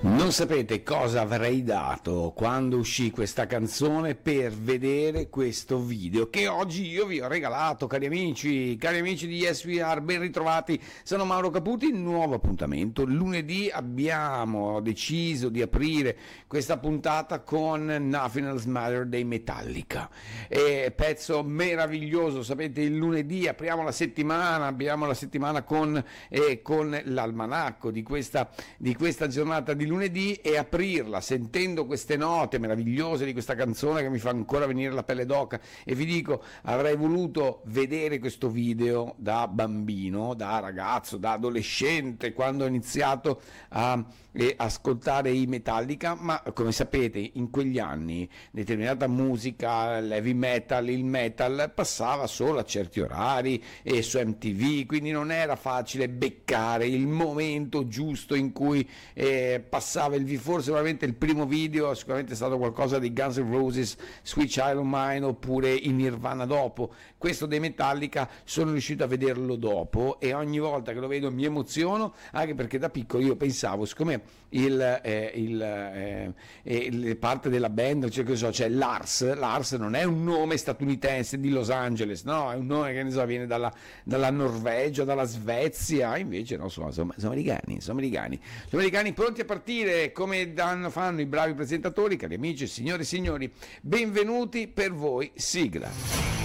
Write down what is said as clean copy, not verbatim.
Non sapete cosa avrei dato quando uscì questa canzone per vedere questo video che oggi io vi ho regalato, cari amici di Yes We Are, ben ritrovati. Sono Mauro Caputi, nuovo appuntamento. Lunedì abbiamo deciso di aprire questa puntata con Nothing Else Matters dei Metallica, pezzo meraviglioso. Sapete, il lunedì apriamo la settimana con l'almanacco di questa giornata di lunedì, e aprirla sentendo queste note meravigliose di questa canzone che mi fa ancora venire la pelle d'oca. E vi dico, avrei voluto vedere questo video da bambino, da ragazzo, da adolescente, quando ho iniziato a ascoltare i Metallica, ma come sapete in quegli anni determinata musica, l'heavy metal, il metal, passava solo a certi orari e su MTV, quindi non era facile beccare il momento giusto in cui passava il video. Forse veramente il primo video sicuramente è stato qualcosa di Guns N' Roses, Sweet Child O' Mine, oppure in Nirvana dopo. Questo dei Metallica sono riuscito a vederlo dopo, e ogni volta che lo vedo mi emoziono, anche perché da piccolo io pensavo, siccome il parte della band, cioè, che so, c'è Lars non è un nome statunitense di Los Angeles, no, è un nome che ne so, viene dalla Norvegia, dalla Svezia, invece no, sono americani pronti a partire come fanno i bravi presentatori. Cari amici, signore e signori, benvenuti, per voi sigla.